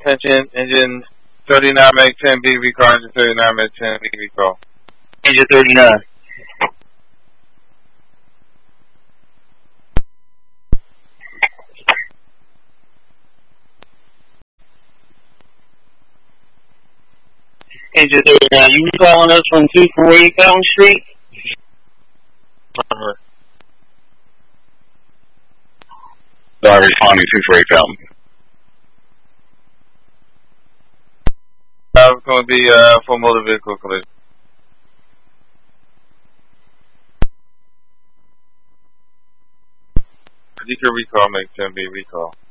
Engine 39 make 10B recall. Engine 39 make 10B recall. Engine 39. Engine 39, you calling us from 248 Fountain Street? Sorry, responding 248 Fountain. It's going to be for motor vehicle collision. You can recall, make 10B recall.